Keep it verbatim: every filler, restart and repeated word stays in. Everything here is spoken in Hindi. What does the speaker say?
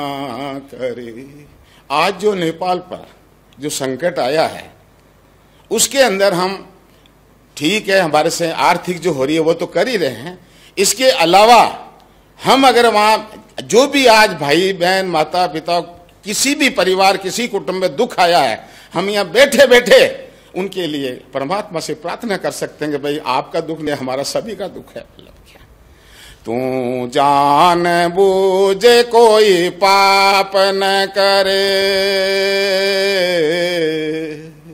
करे। आज जो नेपाल पर जो संकट आया है उसके अंदर हम ठीक है, हमारे से आर्थिक जो हो रही है वो तो कर ही रहे हैं। इसके अलावा हम अगर वहाँ जो भी आज भाई बहन माता पिता किसी भी परिवार किसी कुटुंब में दुख आया है, हम यहाँ बैठे बैठे उनके लिए परमात्मा से प्रार्थना कर सकते हैं कि भाई आपका दुख नहीं, हमारा सभी का दुख है। मतलब क्या तू जान बूझे कोई पाप न करे,